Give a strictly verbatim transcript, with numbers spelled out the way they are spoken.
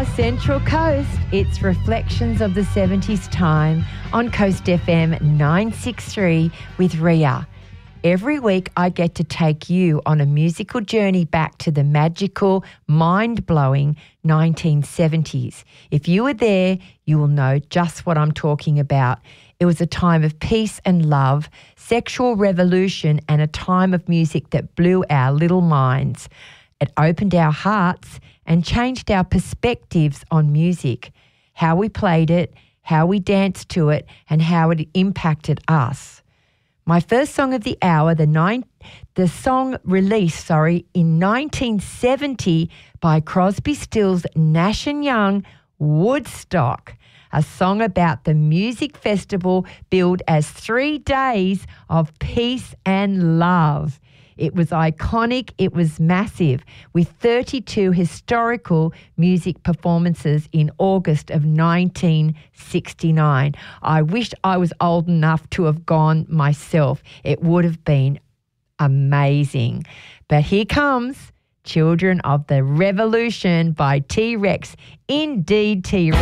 our Central Coast. It's Reflections of the seventies time on Coast F M nine sixty-three with Ria. Every week I get to take you on a musical journey back to the magical, mind-blowing nineteen seventies. If you were there, you will know just what I'm talking about. It was a time of peace and love, sexual revolution, and a time of music that blew our little minds. It opened our hearts and changed our perspectives on music, how we played it, how we danced to it, and how it impacted us. My first song of the hour, the nine, the song released, sorry, in nineteen seventy by Crosby, Stills, Nash and Young, Woodstock, a song about the music festival billed as three days of peace and love. It was iconic, it was massive, with thirty-two historical music performances in August of nineteen sixty-nine. I wished I was old enough to have gone myself. It would have been amazing. But here comes Children of the Revolution by T-Rex. Indeed, T-Rex.